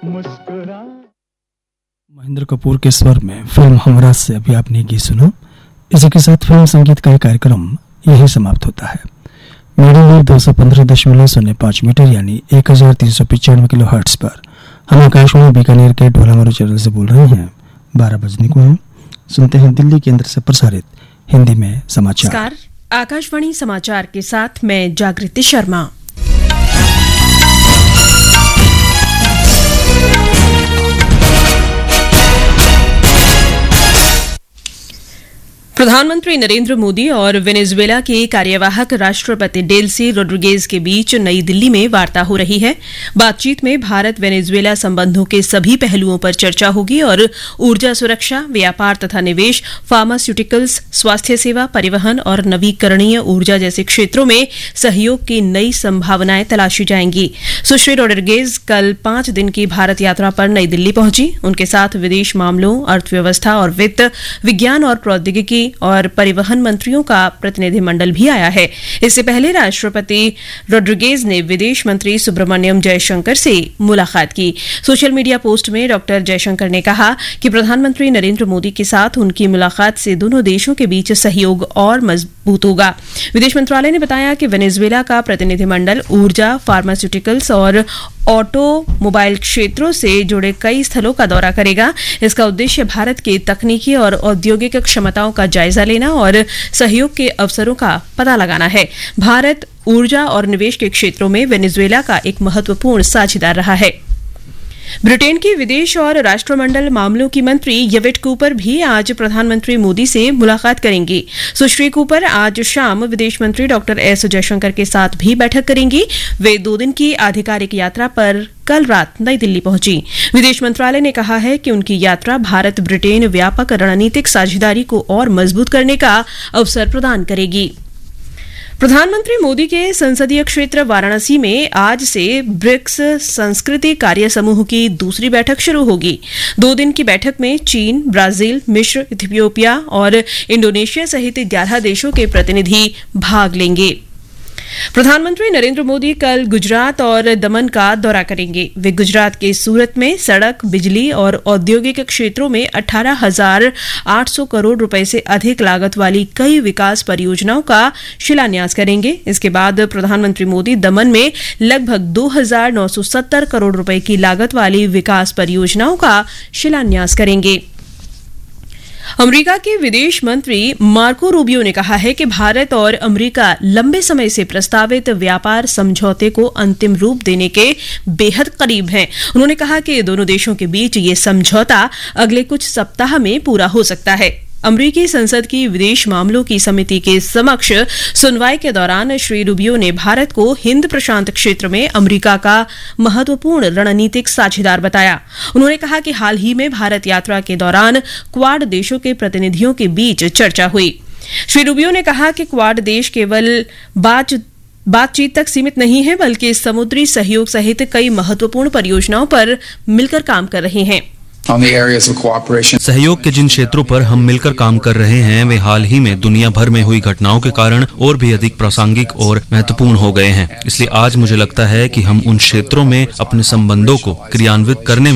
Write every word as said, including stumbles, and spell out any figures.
मुस्कुरा। महेंद्र कपूर के स्वर में फिल्म हमराज से अभी आपने गीत सुना। इसी के साथ फिल्म संगीत का कार्यक्रम यही समाप्त होता है। मीडियम वेव दो सौ पंद्रह दशमलव शून्य पाँच मीटर यानी एक हजार तीन सौ पिचानवे किलो हर्ट्ज पर हम आकाशवाणी बीकानेर के ढोलामारू चैनल से बोल रहे हैं। बारह बजने को है। सुनते हैं दिल्ली केंद्र से प्रसारित हिंदी में समाचार। आकाशवाणी समाचार के साथ मैं जागृति शर्मा। प्रधानमंत्री नरेंद्र मोदी और वेनेजुएला के कार्यवाहक राष्ट्रपति डेल्सी रोड्रिगेज के बीच नई दिल्ली में वार्ता हो रही है। बातचीत में भारत वेनेजुएला संबंधों के सभी पहलुओं पर चर्चा होगी और ऊर्जा सुरक्षा, व्यापार तथा निवेश, फार्मास्यूटिकल्स, स्वास्थ्य सेवा, परिवहन और नवीकरणीय ऊर्जा जैसे क्षेत्रों में सहयोग की नई संभावनाएं तलाशी जाएंगी। सुश्री रोड्रिगेज कल पांच दिन की भारत यात्रा पर नई दिल्ली पहुंची। उनके साथ विदेश मामलों, अर्थव्यवस्था और वित्त, विज्ञान और प्रौद्योगिकी और परिवहन मंत्रियों का प्रतिनिधिमंडल भी आया है। इससे पहले राष्ट्रपति रोड्रिगेज ने विदेश मंत्री सुब्रमण्यम जयशंकर से मुलाकात की। सोशल मीडिया पोस्ट में डॉक्टर जयशंकर ने कहा कि प्रधानमंत्री नरेंद्र मोदी के साथ उनकी मुलाकात से दोनों देशों के बीच सहयोग और मजबूत होगा। विदेश मंत्रालय ने बताया कि वेनेजुएला का प्रतिनिधिमंडल ऊर्जा, फार्मास्यूटिकल्स और ऑटोमोबाइल क्षेत्रों से जुड़े कई स्थलों का दौरा करेगा। इसका उद्देश्य भारत के तकनीकी और औद्योगिक क्षमताओं का जायजा लेना और सहयोग के अवसरों का पता लगाना है। भारत ऊर्जा और निवेश के क्षेत्रों में वेनेजुएला का एक महत्वपूर्ण साझेदार रहा है। ब्रिटेन की विदेश और राष्ट्रमंडल मामलों की मंत्री येवेट कूपर भी आज प्रधानमंत्री मोदी से मुलाकात करेंगी। सुश्री कूपर आज शाम विदेश मंत्री डॉक्टर एस जयशंकर के साथ भी बैठक करेंगी। वे दो दिन की आधिकारिक यात्रा पर कल रात नई दिल्ली पहुंची। विदेश मंत्रालय ने कहा है कि उनकी यात्रा भारत ब्रिटेन व्यापक रणनीतिक साझेदारी को और मजबूत करने का अवसर प्रदान करेगी। प्रधानमंत्री मोदी के संसदीय क्षेत्र वाराणसी में आज से ब्रिक्स संस्कृति कार्य समूह की दूसरी बैठक शुरू होगी। दो दिन की बैठक में चीन, ब्राजील, मिस्र, इथियोपिया और इंडोनेशिया सहित ग्यारह देशों के प्रतिनिधि भाग लेंगे। प्रधानमंत्री नरेंद्र मोदी कल गुजरात और दमन का दौरा करेंगे। वे गुजरात के सूरत में सड़क, बिजली और औद्योगिक क्षेत्रों में अठारह हजार आठ सौ करोड़ रुपए से अधिक लागत वाली कई विकास परियोजनाओं का शिलान्यास करेंगे। इसके बाद प्रधानमंत्री मोदी दमन में लगभग दो हजार नौ सौ सत्तर करोड़ रुपए की लागत वाली विकास परियोजनाओं का शिलान्यास करेंगे। अमेरिका के विदेश मंत्री मार्को रूबियो ने कहा है कि भारत और अमेरिका लंबे समय से प्रस्तावित व्यापार समझौते को अंतिम रूप देने के बेहद करीब हैं। उन्होंने कहा कि दोनों देशों के बीच ये समझौता अगले कुछ सप्ताह में पूरा हो सकता है। अमेरिकी संसद की विदेश मामलों की समिति के समक्ष सुनवाई के दौरान श्री रूबियो ने भारत को हिंद प्रशांत क्षेत्र में अमेरिका का महत्वपूर्ण रणनीतिक साझेदार बताया। उन्होंने कहा कि हाल ही में भारत यात्रा के दौरान क्वाड देशों के प्रतिनिधियों के बीच चर्चा हुई। श्री रूबियो ने कहा कि क्वाड देश केवल बात बातचीत तक सीमित नहीं है, बल्कि समुद्री सहयोग सहित कई महत्वपूर्ण परियोजनाओं पर मिलकर काम कर रहे हैं। सहयोग के जिन क्षेत्रों पर हम मिलकर काम कर रहे हैं वे हाल ही में दुनिया भर में हुई घटनाओं के कारण और भी अधिक प्रासंगिक और महत्वपूर्ण हो गए हैं। इसलिए आज मुझे लगता है कि हम उन क्षेत्रों में अपने संबंधों को क्रियान्वित करने